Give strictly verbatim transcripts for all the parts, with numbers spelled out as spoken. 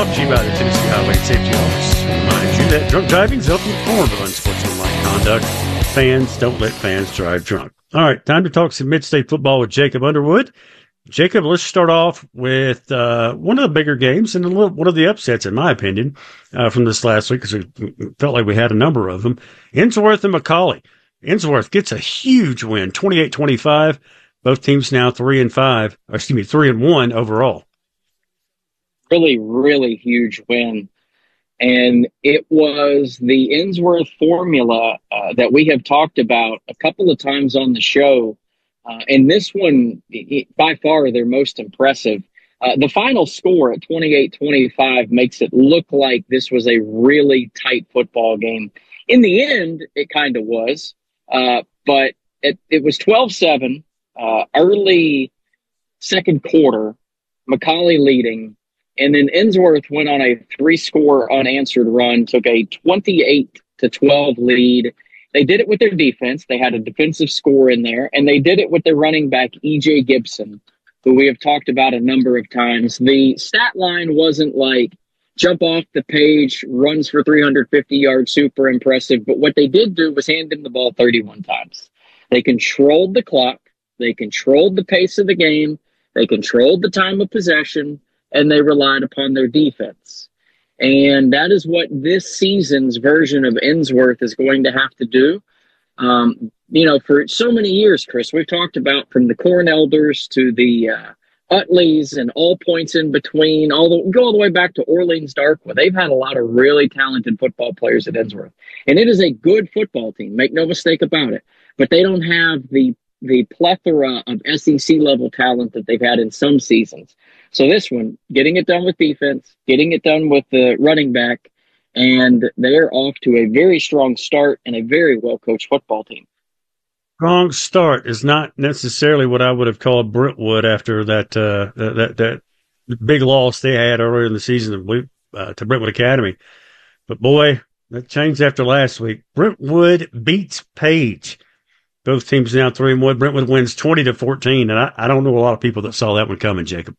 brought to you by the Tennessee Highway Safety Office. Reminds you that drunk driving is often a form of unsportsmanlike conduct. Fans, don't let fans drive drunk. All right, time to talk some mid-state football with Jacob Underwood. Jacob, let's start off with uh, one of the bigger games and a little, one of the upsets, in my opinion, uh, from this last week, because it felt like we had a number of them. Ensworth and McCallie. Ensworth gets a huge win, twenty-eight twenty-five. Both teams now three and five, or excuse me, three and one overall. Really, really huge win. And it was the Ensworth formula uh, that we have talked about a couple of times on the show. Uh, and this one, it, by far, their most impressive. Uh, the final score at twenty-eight twenty-five makes it look like this was a really tight football game. In the end, it kind of was. Uh, but it, it was twelve seven, uh, early second quarter, McCallie leading. And then Ensworth went on a three-score unanswered run, took a twenty-eight to twelve lead. They did it with their defense. They had a defensive score in there, and they did it with their running back, E J Gibson, who we have talked about a number of times. The stat line wasn't like jump off the page, runs for three hundred fifty yards, super impressive. But what they did do was hand him the ball thirty-one times. They controlled the clock. They controlled the pace of the game. They controlled the time of possession. And they relied upon their defense. And that is what this season's version of Ensworth is going to have to do. Um, you know, for so many years, Chris, we've talked about from the Corn Elders to the uh, Utleys and all points in between, all the, go all the way back to Orleans Darkwa. They've had a lot of really talented football players at Ensworth. And it is a good football team, make no mistake about it. But they don't have the the plethora of S E C-level talent that they've had in some seasons. So this one, getting it done with defense, getting it done with the running back, and they're off to a very strong start and a very well-coached football team. Strong start is not necessarily what I would have called Brentwood after that uh, that, that that big loss they had earlier in the season uh, to Brentwood Academy. But boy, that changed after last week. Brentwood beats Page. Both teams now three and one. Brentwood wins twenty to fourteen, and I, I don't know a lot of people that saw that one coming, Jacob.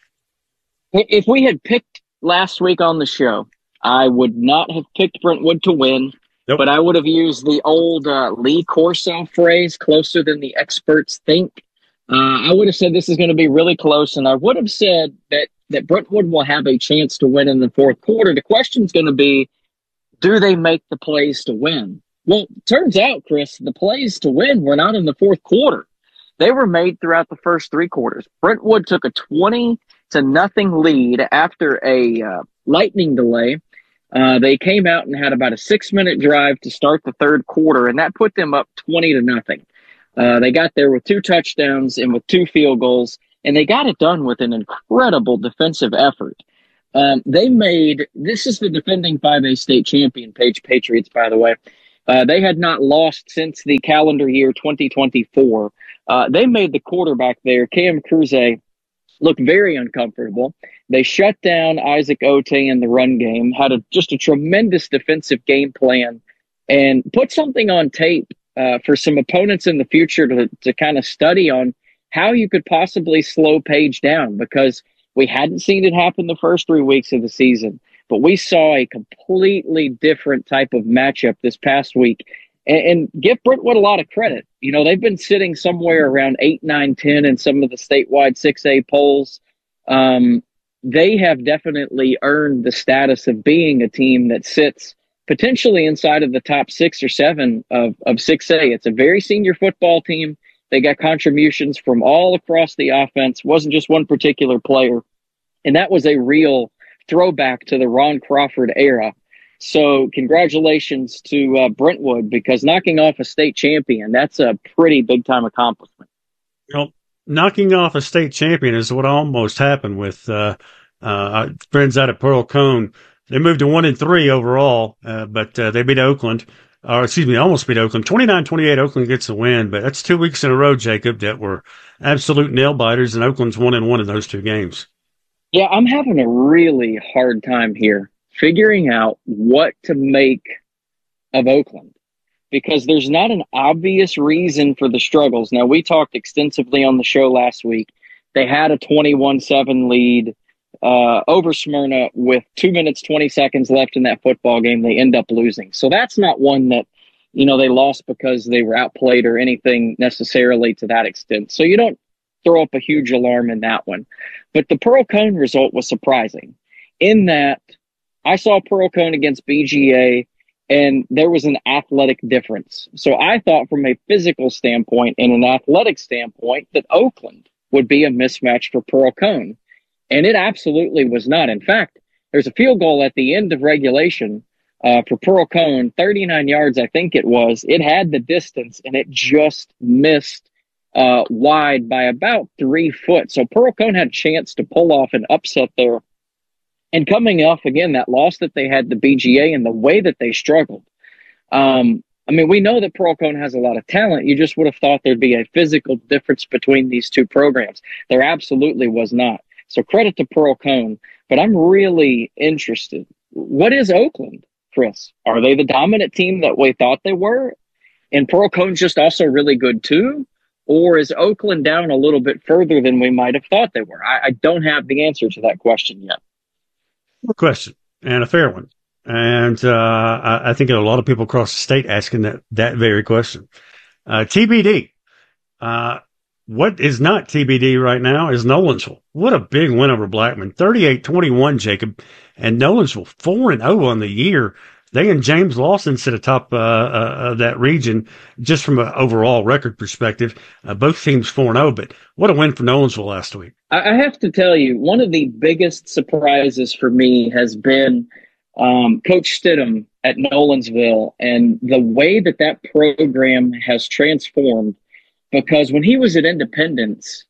If we had picked last week on the show, I would not have picked Brentwood to win, nope. But I would have used the old uh, Lee Corso phrase, closer than the experts think. Uh, I would have said this is going to be really close, and I would have said that, that Brentwood will have a chance to win in the fourth quarter. The question is going to be, do they make the plays to win? Well, turns out, Chris, the plays to win were not in the fourth quarter. They were made throughout the first three quarters. Brentwood took a twenty to nothing lead after a uh, lightning delay. Uh, they came out and had about a six-minute drive to start the third quarter, and that put them up twenty to nothing. Uh, they got there with two touchdowns and with two field goals, and they got it done with an incredible defensive effort. Um, they made – this is the defending five A state champion, Page Patriots, by the way. Uh, they had not lost since the calendar year twenty twenty-four. Uh, they made the quarterback there, Cam Cruze, look very uncomfortable. They shut down Isaac Ote in the run game, had a, just a tremendous defensive game plan, and put something on tape uh, for some opponents in the future to, to kind of study on how you could possibly slow Page down, because we hadn't seen it happen the first three weeks of the season. But we saw a completely different type of matchup this past week. And, and give Brentwood a lot of credit. You know, they've been sitting somewhere around eight, nine, ten in some of the statewide six A polls. Um, they have definitely earned the status of being a team that sits potentially inside of the top six or seven of, of six A. It's a very senior football team. They got contributions from all across the offense. Wasn't just one particular player. And that was a real throwback to the Ron Crawford era. So congratulations to uh, Brentwood, because knocking off a state champion, that's a pretty big-time accomplishment. Well, knocking off a state champion is what almost happened with uh, uh, our friends out at Pearl Cone. They moved to one and three overall, uh, but uh, they beat Oakland. Or, excuse me, almost beat Oakland. twenty-nine twenty-eight, Oakland gets the win, but that's two weeks in a row, Jacob, that were absolute nail-biters, and Oakland's one and one in those two games. Yeah, I'm having a really hard time here figuring out what to make of Oakland, because there's not an obvious reason for the struggles. Now, we talked extensively on the show last week. They had a twenty-one seven lead. uh, over Smyrna with two minutes, twenty seconds left in that football game. They end up losing. So that's not one that, you know, they lost because they were outplayed or anything necessarily to that extent. So you don't throw up a huge alarm in that one. But the Pearl Cone result was surprising in that I saw Pearl Cone against B G A, and there was an athletic difference. So I thought from a physical standpoint and an athletic standpoint that Oakland would be a mismatch for Pearl Cone. And it absolutely was not. In fact, there's a field goal at the end of regulation uh, for Pearl Cone, thirty-nine yards, I think it was. It had the distance, and it just missed uh, wide by about three foot. So Pearl Cone had a chance to pull off an upset there. And coming off, again, that loss that they had to B G A and the way that they struggled. Um, I mean, we know that Pearl Cone has a lot of talent. You just would have thought there'd be a physical difference between these two programs. There absolutely was not. So credit to Pearl Cone. But I'm really interested. What is Oakland, Chris? Are they the dominant team that we thought they were? And Pearl Cone's just also really good too? Or is Oakland down a little bit further than we might have thought they were? I, I don't have the answer to that question yet. Good question, and a fair one. And uh, I, I think there are a lot of people across the state asking that, that very question. Uh, T B D. Uh, what is not T B D right now is Nolensville. What a big win over Blackman. thirty-eight twenty-one, Jacob. And Nolensville, four and oh on the year. They and James Lawson sit atop uh, uh, of that region just from an overall record perspective. Uh, both teams four and oh, but what a win for Nolensville last week. I have to tell you, one of the biggest surprises for me has been um, Coach Stidham at Nolensville and the way that that program has transformed. Because when he was at Independence,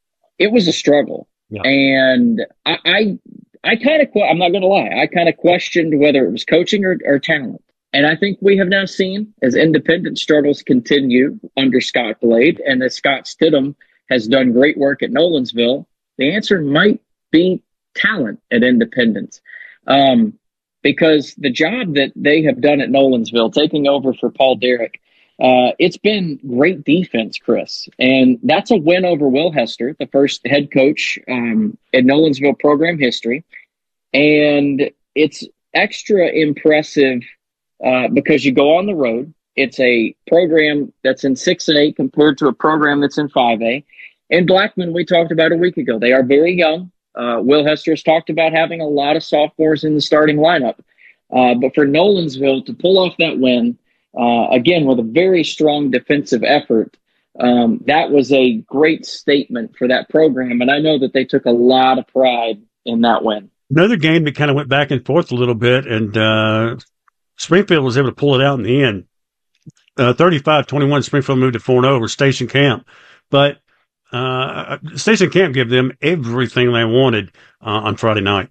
it was a struggle. Yeah. And I, I, I kind of, I'm not going to lie, I kind of questioned whether it was coaching or, or talent. And I think we have now seen, as Independent struggles continue under Scott Blade, and as Scott Stidham has done great work at Nolensville, the answer might be talent at Independence. Um, because the job that they have done at Nolensville, taking over for Paul Derrick, Uh, it's been great defense, Chris. And that's a win over Will Hester, the first head coach um, in Nolensville program history. And it's extra impressive uh, because you go on the road. It's a program that's in six and eight compared to a program that's in five A. And Blackman, we talked about a week ago. They are very young. Uh, Will Hester has talked about having a lot of sophomores in the starting lineup. Uh, but for Nolensville to pull off that win, Uh, again, with a very strong defensive effort, um, that was a great statement for that program. And I know that they took a lot of pride in that win. Another game that kind of went back and forth a little bit, and uh, Springfield was able to pull it out in the end. Uh, thirty-five twenty-one, Springfield moved to four and oh over Station Camp. But uh, Station Camp gave them everything they wanted uh, on Friday night.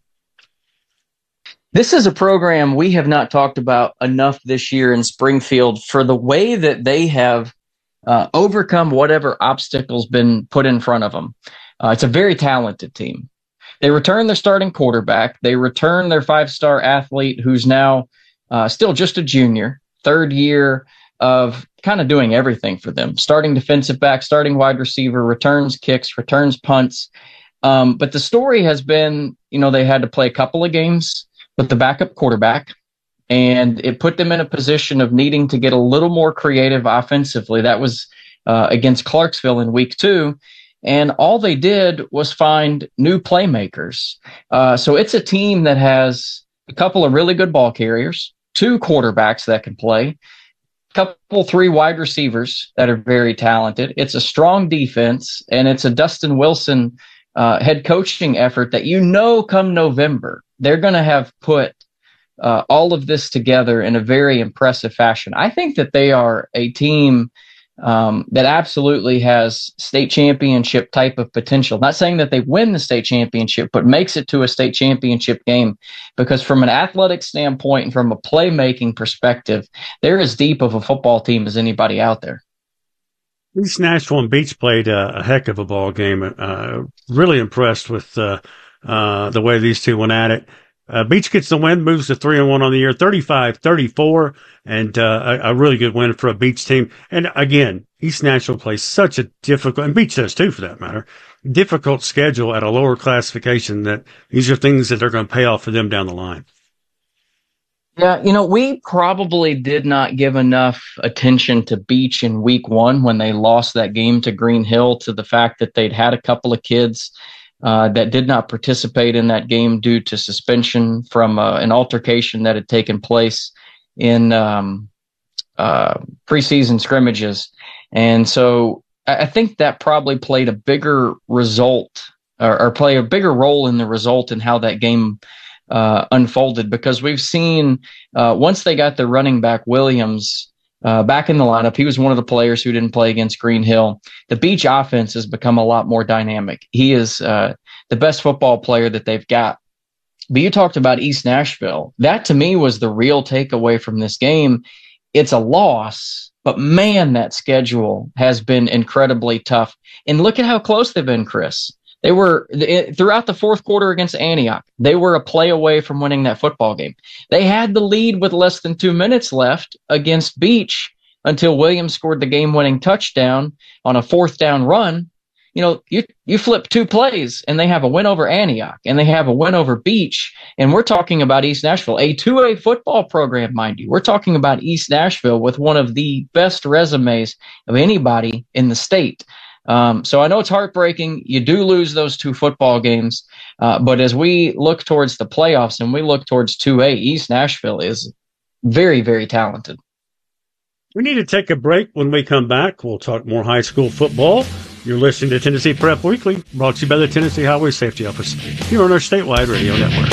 This is a program we have not talked about enough this year in Springfield for the way that they have uh, overcome whatever obstacles been put in front of them. Uh, it's a very talented team. They return their starting quarterback. They return their five-star athlete who's now uh, still just a junior, third year of kind of doing everything for them. Starting defensive back, starting wide receiver, returns kicks, returns punts. Um, but the story has been, you know, they had to play a couple of games with the backup quarterback, and it put them in a position of needing to get a little more creative offensively. That was uh, against Clarksville in week two, and all they did was find new playmakers. Uh, so it's a team that has a couple of really good ball carriers, two quarterbacks that can play, a couple, three wide receivers that are very talented. It's a strong defense, and it's a Dustin Wilson uh, head coaching effort that you know come November, they're going to have put uh, all of this together in a very impressive fashion. I think that they are a team um, that absolutely has state championship type of potential. Not saying that they win the state championship, but makes it to a state championship game, because from an athletic standpoint and from a playmaking perspective, they're as deep of a football team as anybody out there. East Nashville and Beach played a, a heck of a ball game. Uh, really impressed with uh, uh, the way these two went at it. Uh, Beach gets the win, moves to three and one on the year, thirty-five thirty-four, and uh, a, a really good win for a Beach team. And again, East Nashville plays such a difficult, and Beach does too for that matter, difficult schedule at a lower classification, that these are things that are going to pay off for them down the line. Yeah, you know, we probably did not give enough attention to Beach in week one when they lost that game to Green Hill, to the fact that they'd had a couple of kids uh, that did not participate in that game due to suspension from uh, an altercation that had taken place in um, uh, preseason scrimmages. And so I think that probably played a bigger result or, or play a bigger role in the result in how that game uh, unfolded, because we've seen uh, once they got the running back Williams uh, back in the lineup, he was one of the players who didn't play against Green Hill. The Beach offense has become a lot more dynamic. He is uh, the best football player that they've got. But you talked about East Nashville. That to me was the real takeaway from this game. It's a loss, but man, that schedule has been incredibly tough. And look at how close they've been, Chris. They were throughout the fourth quarter against Antioch. They were a play away from winning that football game. They had the lead with less than two minutes left against Beach until Williams scored the game-winning touchdown on a fourth down run. You know, you you flip two plays and they have a win over Antioch and they have a win over Beach. And we're talking about East Nashville, a two A football program, mind you. We're talking about East Nashville with one of the best resumes of anybody in the state. Um, so I know it's heartbreaking. You do lose those two football games. Uh, but as we look towards the playoffs and we look towards two A, East Nashville is very, very talented. We need to take a break. When we come back, we'll talk more high school football. You're listening to Tennessee Prep Weekly, brought to you by the Tennessee Highway Safety Office, here on our statewide radio network.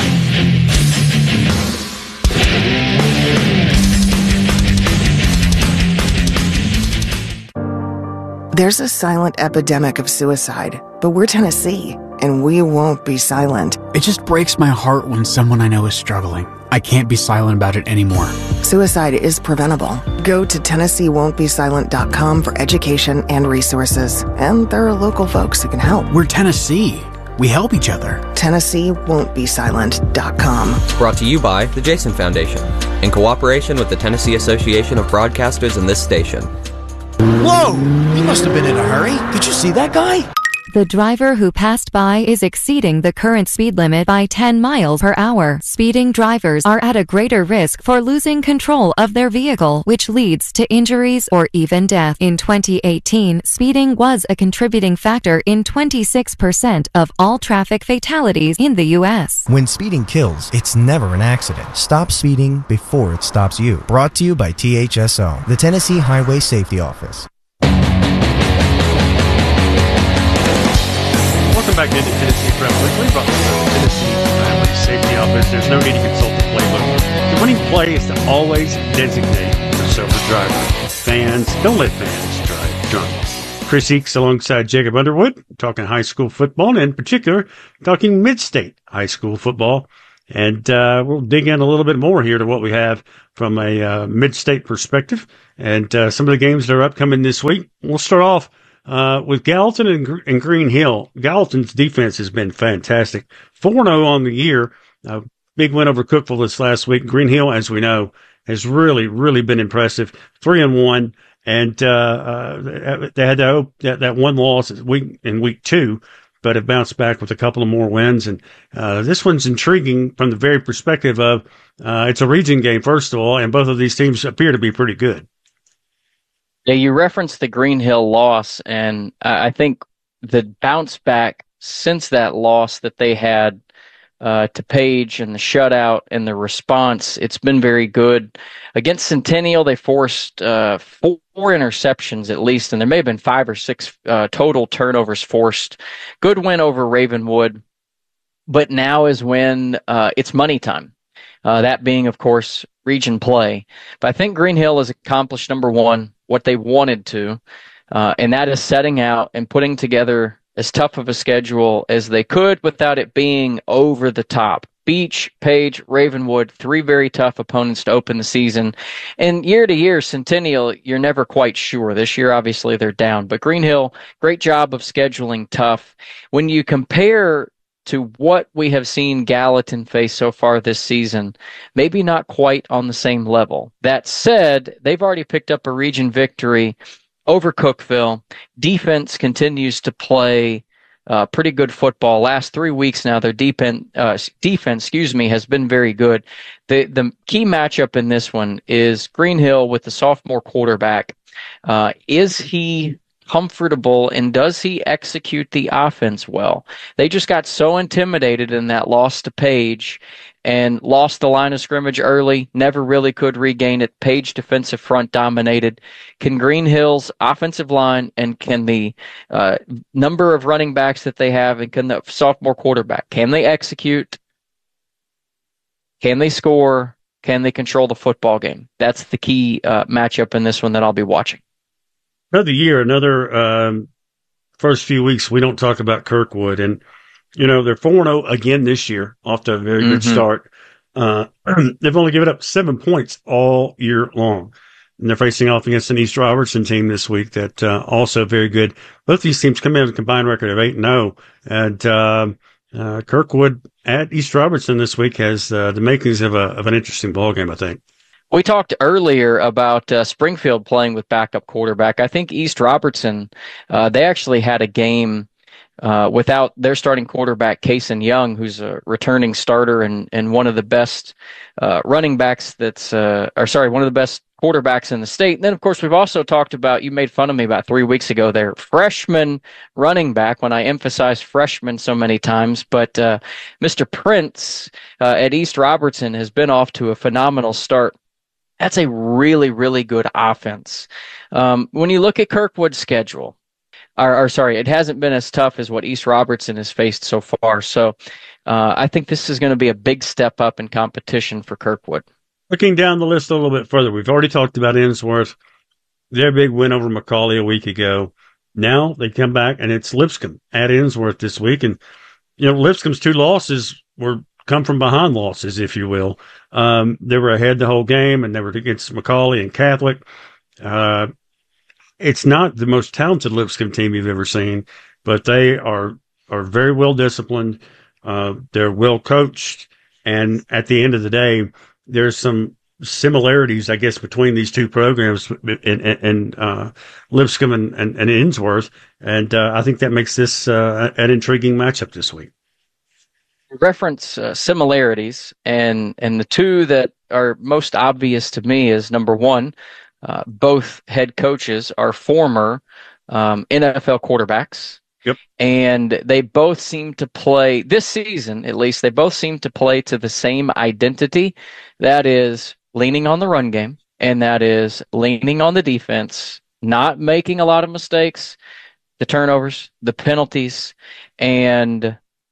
There's a silent epidemic of suicide, but we're Tennessee, and we won't be silent. It just breaks my heart when someone I know is struggling. I can't be silent about it anymore. Suicide is preventable. Go to Tennessee Won't Be Silent dot com for education and resources. And there are local folks who can help. We're Tennessee. We help each other. Tennessee Won't Be Silent dot com. Brought to you by the Jason Foundation, in cooperation with the Tennessee Association of Broadcasters and this station. Whoa! He must have been in a hurry. Did you see that guy? The driver who passed by is exceeding the current speed limit by ten miles per hour. Speeding drivers are at a greater risk for losing control of their vehicle, which leads to injuries or even death. In twenty eighteen, speeding was a contributing factor in twenty-six percent of all traffic fatalities in the U S. When speeding kills, it's never an accident. Stop speeding before it stops you. Brought to you by T H S O, the Tennessee Highway Safety Office. Welcome back into Tennessee Prep Weekly, brought to you by the Tennessee Highway Safety Office. There's no need to consult the playbook. The winning play is to always designate a sober driver. Fans, don't let fans drive drunk. Chris Eakes alongside Jacob Underwood, talking high school football, and in particular, talking mid-state high school football. And uh, we'll dig in a little bit more here to what we have from a uh, mid-state perspective and uh, some of the games that are upcoming this week. We'll start off Uh, with Gallatin and, Gr- and Green Hill. Gallatin's defense has been fantastic. four and oh on the year. Uh, big win over Cookeville this last week. Green Hill, as we know, has really, really been impressive. three and one. And, uh, uh, they had that, that, that one loss week in week two, but have bounced back with a couple of more wins. And, uh, this one's intriguing from the very perspective of, uh, it's a region game, first of all, and both of these teams appear to be pretty good. Yeah, you referenced the Green Hill loss, and I think the bounce back since that loss that they had uh, to Page and the shutout and the response, it's been very good. Against Centennial, they forced uh, four, four interceptions at least, and there may have been five or six uh, total turnovers forced. Good win over Ravenwood, but now is when uh, it's money time. Uh, that being, of course, region play. But I think Green Hill has accomplished, number one, what they wanted to, uh, and that is setting out and putting together as tough of a schedule as they could without it being over the top. Beach, Page, Ravenwood, three very tough opponents to open the season. And year to year, Centennial, you're never quite sure. This year, obviously, they're down. But Green Hill, great job of scheduling tough. When you compare to what we have seen Gallatin face so far this season, maybe not quite on the same level. That said, they've already picked up a region victory over Cookeville. Defense continues to play uh, pretty good football. Last three weeks now, their defense, uh, defense, excuse me, has been very good. The the key matchup in this one is Greenhill with the sophomore quarterback. Uh, is he comfortable, and does he execute the offense well? They just got so intimidated in that loss to Page and lost the line of scrimmage early, never really could regain it. Page defensive front dominated. Can Greenhill's offensive line and can the uh, number of running backs that they have and can the sophomore quarterback, can they execute? Can they score? Can they control the football game? That's the key uh, matchup in this one that I'll be watching. Another year, another um, first few weeks, we don't talk about Kirkwood. And, you know, they're four and oh again this year, off to a very mm-hmm. good start. Uh, they've only given up seven points all year long. And they're facing off against an East Robertson team this week that uh, also very good. Both these teams come in with a combined record of eight and oh. And uh, uh, Kirkwood at East Robertson this week has uh, the makings of, a, of an interesting ballgame, I think. We talked earlier about uh, Springfield playing with backup quarterback. I think East Robertson, uh, they actually had a game uh, without their starting quarterback, Kaysen Young, who's a returning starter and, and one of the best uh, running backs that's, uh, or sorry, one of the best quarterbacks in the state. And then, of course, we've also talked about, you made fun of me about three weeks ago, their freshman running back, when I emphasized freshman so many times. But uh, Mister Prince uh, at East Robertson has been off to a phenomenal start. That's a really, really good offense. Um, when you look at Kirkwood's schedule, or, or sorry, it hasn't been as tough as what East Robertson has faced so far. So uh, I think this is going to be a big step up in competition for Kirkwood. Looking down the list a little bit further, we've already talked about Innsworth, their big win over McCallie a week ago. Now they come back, and it's Lipscomb at Innsworth this week. And, you know, Lipscomb's two losses were come from behind losses, if you will. Um, they were ahead the whole game, and they were against McCallie and Catholic. Uh, it's not the most talented Lipscomb team you've ever seen, but they are are very well disciplined. Uh, they're well coached, and at the end of the day, there's some similarities, I guess, between these two programs in, in, in uh, Lipscomb and, and, and Innsworth, and uh, I think that makes this uh, an intriguing matchup this week. Reference uh, similarities, and and the two that are most obvious to me is, number one, uh, both head coaches are former um, N F L quarterbacks. Yep. And they both seem to play, this season at least, they both seem to play to the same identity. That is leaning on the run game, and that is leaning on the defense, not making a lot of mistakes, the turnovers, the penalties, and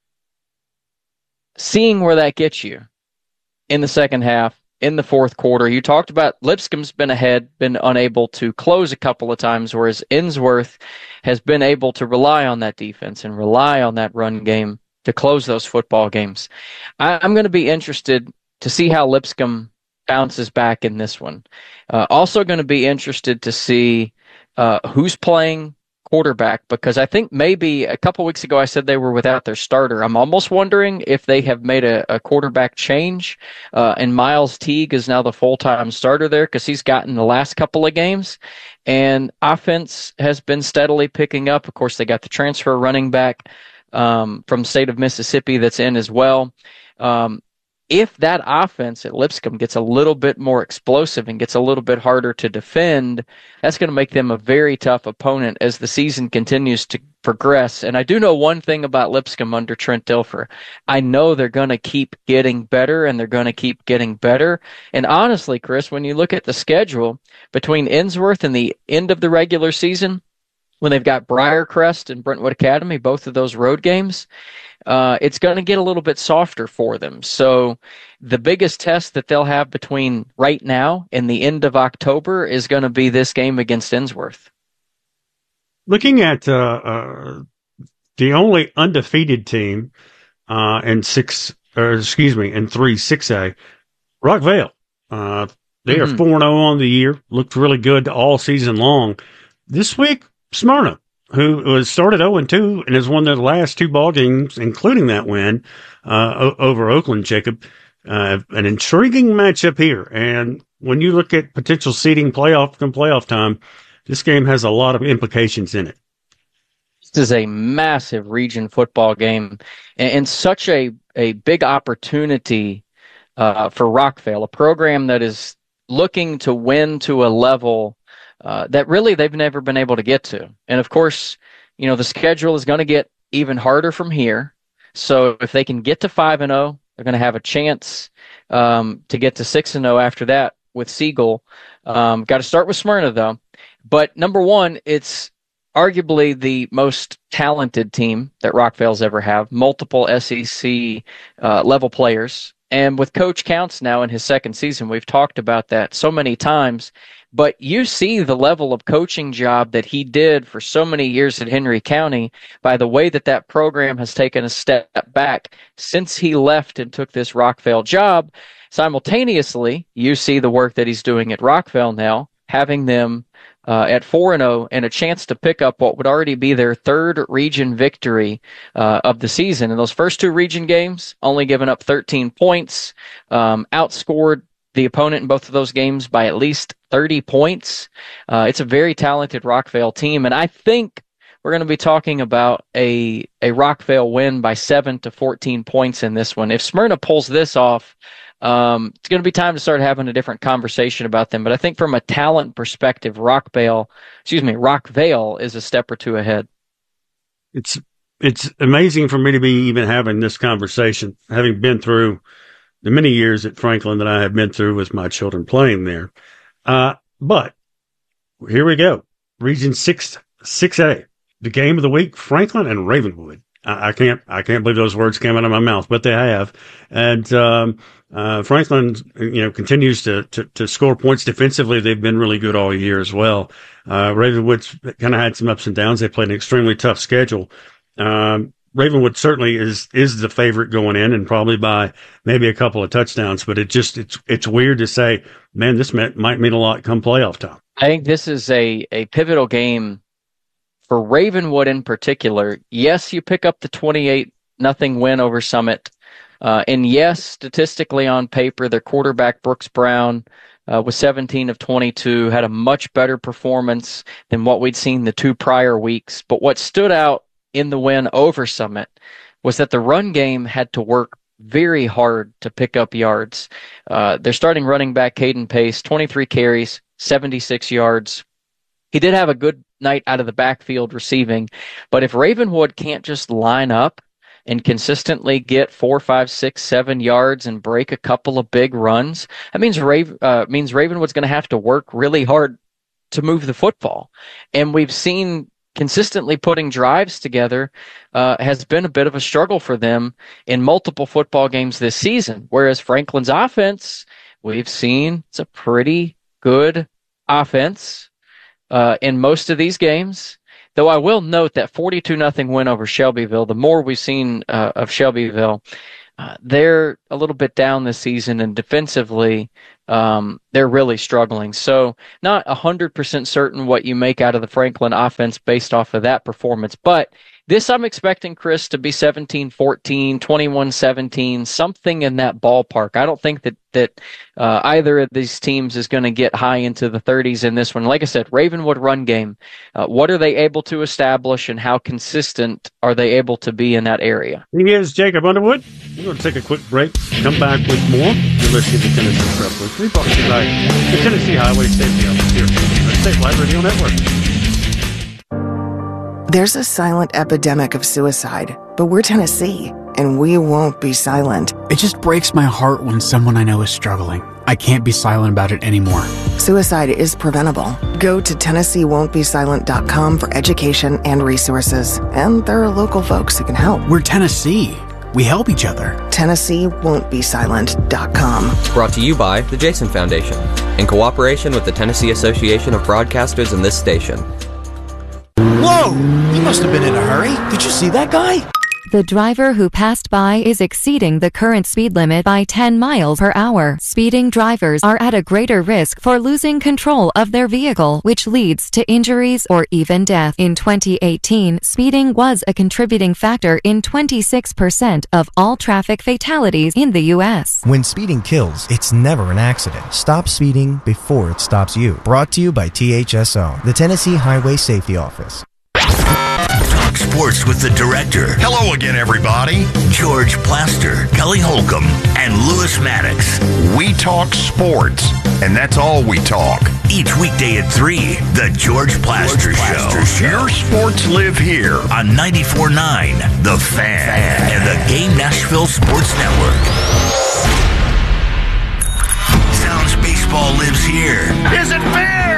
seeing where that gets you in the second half, in the fourth quarter. You talked about Lipscomb's been ahead, been unable to close a couple of times, whereas Innsworth has been able to rely on that defense and rely on that run game to close those football games. I, I'm going to be interested to see how Lipscomb bounces back in this one. Uh, also going to be interested to see uh, who's playing quarterback, because I think maybe a couple weeks ago I said they were without their starter. I'm almost wondering if they have made a, a quarterback change, uh, and Miles Teague is now the full-time starter there because he's gotten the last couple of games, and offense has been steadily picking up. Of course, they got the transfer running back um, from the state of Mississippi that's in as well. Um, If that offense at Lipscomb gets a little bit more explosive and gets a little bit harder to defend, that's going to make them a very tough opponent as the season continues to progress. And I do know one thing about Lipscomb under Trent Dilfer. I know they're going to keep getting better, and they're going to keep getting better. And honestly, Chris, when you look at the schedule between Innsworth and the end of the regular season, when they've got Briarcrest and Brentwood Academy, both of those road games, uh, it's going to get a little bit softer for them. So the biggest test that they'll have between right now and the end of October is going to be this game against Innsworth. Looking at uh, uh, the only undefeated team uh, in six, or excuse me, in three six A, Rockvale. Uh, they mm-hmm. are four and zero on the year. Looked really good all season long. This week, Smyrna, who was started oh and two and has won their last two ball games, including that win uh, over Oakland, Jacob. Uh, an intriguing matchup here. And when you look at potential seeding playoff come playoff time, this game has a lot of implications in it. is a massive region football game and, and such a, a big opportunity uh, for Rockvale, a program that is looking to win to a level uh, that really they've never been able to get to. And of course, you know, the schedule is going to get even harder from here. So if they can get to five and oh, they're going to have a chance um, to get to six and oh after that with Siegel. Um, got to start with Smyrna, though. But number one, it's arguably the most talented team that Rockvale's ever have, multiple S E C uh, level players. And with Coach Counts now in his second season, we've talked about that so many times. But you see the level of coaching job that he did for so many years at Henry County by the way that that program has taken a step back since he left and took this Rockvale job. Simultaneously, you see the work that he's doing at Rockvale now, having them uh, at four and oh and a chance to pick up what would already be their third region victory uh, of the season. In those first two region games, only giving up thirteen points, um, outscored the opponent in both of those games by at least thirty points. Uh, it's a very talented Rockvale team, and I think we're going to be talking about a a Rockvale win by seven to fourteen points in this one. If Smyrna pulls this off, um, it's going to be time to start having a different conversation about them. But I think from a talent perspective, Rockvale, excuse me, Rockvale is a step or two ahead. It's it's amazing for me to be even having this conversation, having been through the many years at Franklin that I have been through with my children playing there. Uh, but here we go. Region six, six A, the game of the week, Franklin and Ravenwood. I, I can't, I can't believe those words came out of my mouth, but they have. And, um, uh, Franklin, you know, continues to, to, to score points defensively. They've been really good all year as well. Uh, Ravenwood's kind of had some ups and downs. They played an extremely tough schedule. Um, Ravenwood certainly is is the favorite going in, and probably by maybe a couple of touchdowns. But it just it's it's weird to say, man, this might, might mean a lot come playoff time. I think this is a, a pivotal game for Ravenwood in particular. Yes, you pick up the twenty-eight nothing win over Summit, uh, and yes, statistically on paper, their quarterback Brooks Brown uh, was seventeen of twenty-two, had a much better performance than what we'd seen the two prior weeks. But what stood out in the win over Summit was that the run game had to work very hard to pick up yards. Uh, their starting running back, Caden Pace, twenty-three carries, seventy-six yards. He did have a good night out of the backfield receiving, but if Ravenwood can't just line up and consistently get four, five, six, seven yards and break a couple of big runs, that means, Raven, uh, means Ravenwood's going to have to work really hard to move the football. And we've seen consistently putting drives together uh, has been a bit of a struggle for them in multiple football games this season. Whereas Franklin's offense, we've seen it's a pretty good offense uh, in most of these games. Though I will note that forty-two nothing win over Shelbyville, the more we've seen uh, of Shelbyville, uh, they're a little bit down this season, and defensively, Um, they're really struggling. So not one hundred percent certain what you make out of the Franklin offense based off of that performance. But this I'm expecting, Chris, to be seventeen fourteen, twenty-one seventeen, something in that ballpark. I don't think that, that uh, either of these teams is going to get high into the thirties in this one. Like I said, Ravenwood run game. Uh, what are they able to establish, and how consistent are they able to be in that area? He is Jacob Underwood. We're going to take a quick break. Come back with more. You're listening to Tennessee Prep Weekly, brought to you by the Tennessee Highway Safety Office here on the State Live Radio Network. There's a silent epidemic of suicide, but we're Tennessee, and we won't be silent. It just breaks my heart when someone I know is struggling. I can't be silent about it anymore. Suicide is preventable. Go to Tennessee Won't Be Silent dot com for education and resources, and there are local folks who can help. We're Tennessee. We help each other. Tennessee Won't Be Silent dot com. Brought to you by the Jason Foundation, in cooperation with the Tennessee Association of Broadcasters and this station. Whoa! He must have been in a hurry. Did you see that guy? The driver who passed by is exceeding the current speed limit by ten miles per hour. Speeding drivers are at a greater risk for losing control of their vehicle, which leads to injuries or even death. In twenty eighteen, speeding was a contributing factor in twenty-six percent of all traffic fatalities in the U S. When speeding kills, it's never an accident. Stop speeding before it stops you. Brought to you by T H S O, the Tennessee Highway Safety Office. Talk sports with the director. Hello again, everybody. George Plaster, Kelly Holcomb, and Lewis Maddox. We talk sports, and that's all we talk. Each weekday at three, The George Plaster, George Plaster Show. Show. Your sports live here on ninety-four point nine The Fan, Fan and the Game Nashville Sports Network. Sounds baseball lives here. Is it fair?